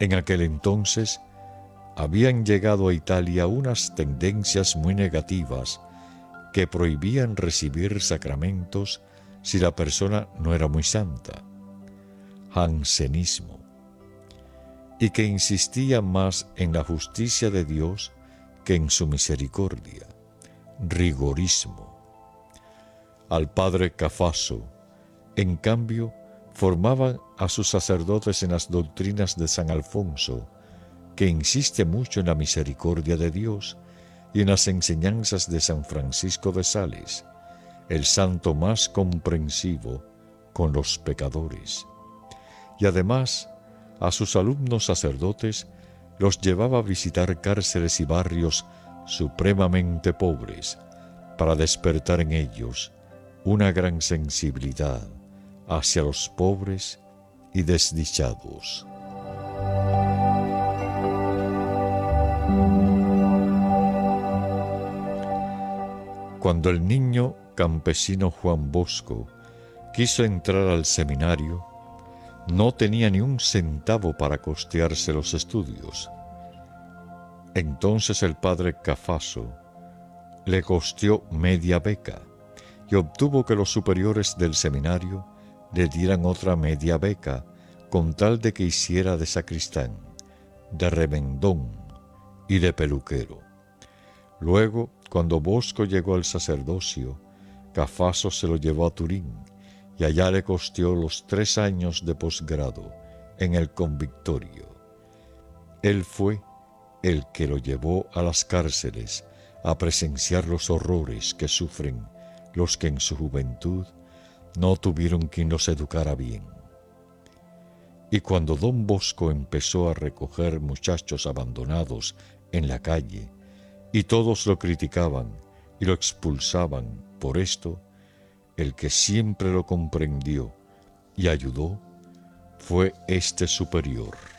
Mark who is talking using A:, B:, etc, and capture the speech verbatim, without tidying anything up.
A: En aquel entonces habían llegado a Italia unas tendencias muy negativas que prohibían recibir sacramentos si la persona no era muy santa, jansenismo, y que insistía más en la justicia de Dios que en su misericordia, rigorismo. Al padre Cafaso, en cambio, formaban a sus sacerdotes en las doctrinas de San Alfonso, que insiste mucho en la misericordia de Dios, y en las enseñanzas de San Francisco de Sales, el santo más comprensivo con los pecadores. Y además, a sus alumnos sacerdotes los llevaba a visitar cárceles y barrios supremamente pobres, para despertar en ellos una gran sensibilidad hacia los pobres y desdichados. Cuando el niño campesino Juan Bosco quiso entrar al seminario, no tenía ni un centavo para costearse los estudios. Entonces el padre Cafaso le costeó media beca y obtuvo que los superiores del seminario le dieran otra media beca con tal de que hiciera de sacristán, de remendón y de peluquero. Luego, cuando Bosco llegó al sacerdocio, Cafaso se lo llevó a Turín y allá le costeó los tres años de posgrado en el convictorio. Él fue el que lo llevó a las cárceles a presenciar los horrores que sufren los que en su juventud no tuvieron quien los educara bien. Y cuando don Bosco empezó a recoger muchachos abandonados en la calle, y todos lo criticaban y lo expulsaban por esto, el que siempre lo comprendió y ayudó fue este superior.